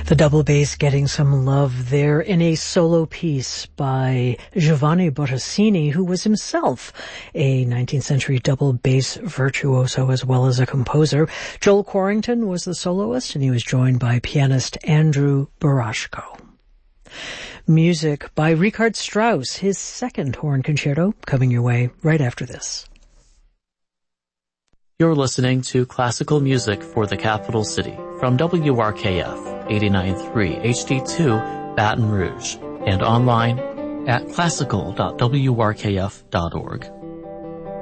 The double bass getting some love there in a solo piece by Giovanni Bottesini, who was himself a 19th century double bass virtuoso as well as a composer. Joel Quarrington was the soloist, and he was joined by pianist Andrew Barashko. Music by Richard Strauss, his second horn concerto, coming your way right after this. You're listening to Classical Music for the Capital City from WRKF 89.3 HD2 Baton Rouge and online at classical.wrkf.org.